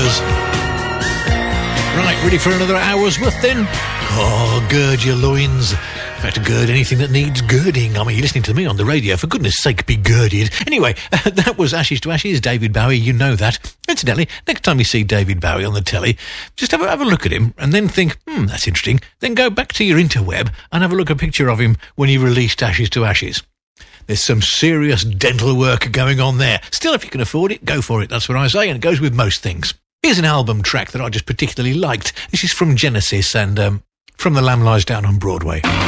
Beatles. Right, ready for another hour's worth then? Oh, gird your loins. In fact, gird anything that needs girding. I mean, you're listening to me on the radio. For goodness sake, be girded. Anyway, that was Ashes to Ashes, David Bowie. You know that. Incidentally, next time you see David Bowie on the telly, just have a look at him and then think, that's interesting. Then go back to your interweb and have a look at a picture of him when he released Ashes to Ashes. There's some serious dental work going on there. Still, if you can afford it, go for it. That's what I say, and it goes with most things. Here's an album track that I just particularly liked. This is from Genesis and from The Lamb Lies Down on Broadway.